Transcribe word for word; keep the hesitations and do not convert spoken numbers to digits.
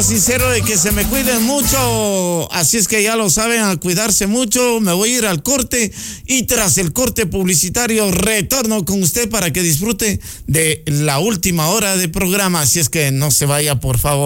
Sincero de que se me cuiden mucho, así es que ya lo saben, a cuidarse mucho. Me voy a ir al corte y tras el corte publicitario retorno con usted para que disfrute de la última hora de programa, así es que no se vaya, por favor.